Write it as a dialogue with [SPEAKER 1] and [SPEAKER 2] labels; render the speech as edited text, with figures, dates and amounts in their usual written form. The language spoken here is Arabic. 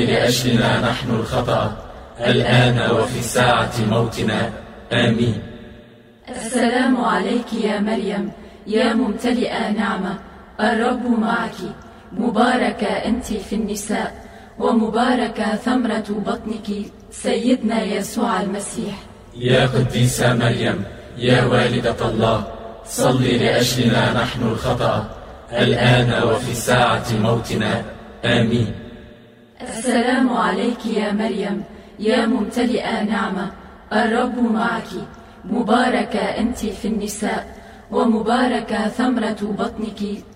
[SPEAKER 1] لأجلنا نحن الخطأ الآن وفي ساعة موتنا. آمين.
[SPEAKER 2] السلام عليك يا مريم يا ممتلئة نعمة، الرب معك، مباركة أنت في النساء، ومباركة ثمرة بطنك سيدنا يسوع المسيح.
[SPEAKER 1] يا قديسة مريم يا والدة الله، صلي لأجلنا نحن الخطأ الآن وفي ساعة موتنا. آمين.
[SPEAKER 2] السلام عليك يا مريم يا ممتلئة نعمة، الرب معك، مباركة أنت في النساء، ومباركة ثمرة بطنك